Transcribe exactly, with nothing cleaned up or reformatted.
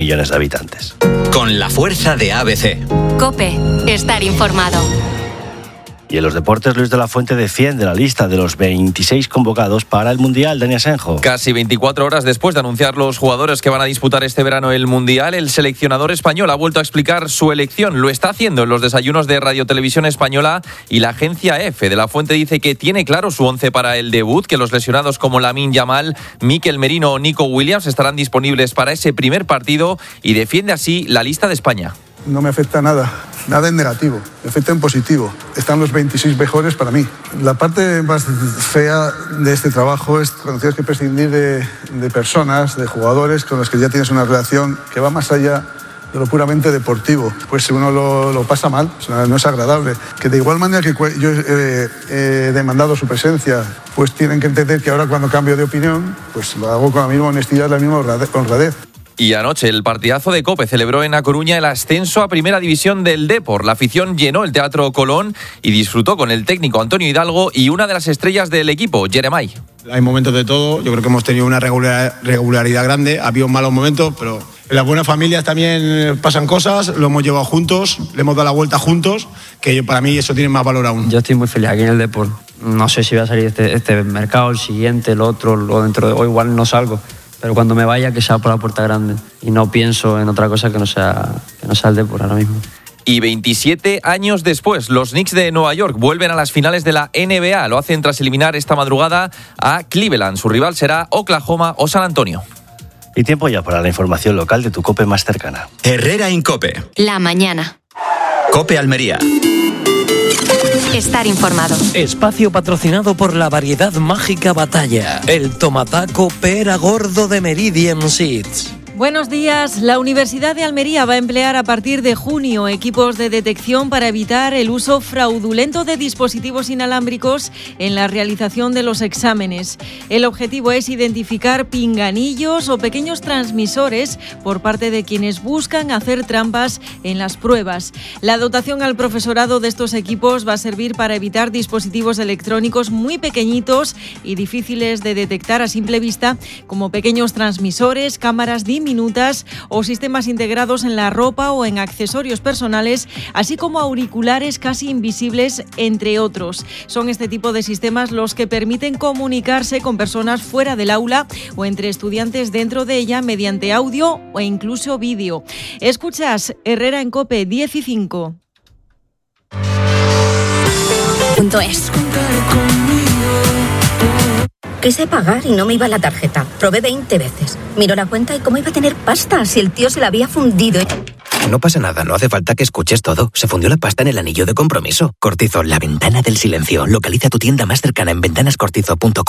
millones de habitantes. Con la fuerza de A B C. COPE. Estar informado. Y en los deportes, Luis de la Fuente defiende la lista de los veintiséis convocados para el Mundial. Dani Asenjo. Casi veinticuatro horas después de anunciar los jugadores que van a disputar este verano el Mundial, el seleccionador español ha vuelto a explicar su elección. Lo está haciendo en los desayunos de Radio Televisión Española y la agencia EFE. De la Fuente dice que tiene claro su once para el debut, que los lesionados como Lamine Yamal, Mikel Merino o Nico Williams estarán disponibles para ese primer partido y defiende así la lista de España. No me afecta nada, nada en negativo, me afecta en positivo. Están los veintiséis mejores para mí. La parte más fea de este trabajo es cuando tienes que prescindir de, de personas, de jugadores con los que ya tienes una relación que va más allá de lo puramente deportivo. Pues uno lo, lo pasa mal, o sea, no es agradable. Que de igual manera que yo eh, he demandado su presencia, pues tienen que entender que ahora cuando cambio de opinión, pues lo hago con la misma honestidad, la misma honradez. Y anoche el partidazo de COPE celebró en A Coruña el ascenso a Primera División del Depor. La afición llenó el Teatro Colón y disfrutó con el técnico Antonio Hidalgo y una de las estrellas del equipo, Jeremai. Hay momentos de todo, yo creo que hemos tenido una regularidad grande, ha habido malos momentos, pero en las buenas familias también pasan cosas, lo hemos llevado juntos, le hemos dado la vuelta juntos, que yo, para mí eso tiene más valor aún. Yo estoy muy feliz aquí en el Depor. No sé si voy a salir este, este mercado, el siguiente, el otro, o dentro de hoy igual no salgo. Pero cuando me vaya, que sea por la puerta grande. Y no pienso en otra cosa que no sea, que no sea el Depor ahora mismo. Y veintisiete años después, los Knicks de Nueva York vuelven a las finales de la N B A. Lo hacen tras eliminar esta madrugada a Cleveland. Su rival será Oklahoma o San Antonio. Y tiempo ya para la información local de tu COPE más cercana. Herrera Incope. La mañana. COPE Almería. Estar informado. Espacio patrocinado por la variedad mágica Batalla. El tomataco pera gordo de Meridian Seeds. Buenos días. La Universidad de Almería va a emplear a partir de junio equipos de detección para evitar el uso fraudulento de dispositivos inalámbricos en la realización de los exámenes. El objetivo es identificar pinganillos o pequeños transmisores por parte de quienes buscan hacer trampas en las pruebas. La dotación al profesorado de estos equipos va a servir para evitar dispositivos electrónicos muy pequeñitos y difíciles de detectar a simple vista, como pequeños transmisores, cámaras diminutas o sistemas integrados en la ropa o en accesorios personales, así como auriculares casi invisibles, entre otros. Son este tipo de sistemas los que permiten comunicarse con personas fuera del aula o entre estudiantes dentro de ella mediante audio o incluso vídeo. Escuchas Herrera en COPE diez y cinco. Punto es. Quise pagar y no me iba la tarjeta. Probé veinte veces. Miró la cuenta y cómo iba a tener pasta si el tío se la había fundido. No pasa nada, no hace falta que escuches todo. Se fundió la pasta en el anillo de compromiso. Cortizo, la ventana del silencio. Localiza tu tienda más cercana en ventanas cortizo punto com.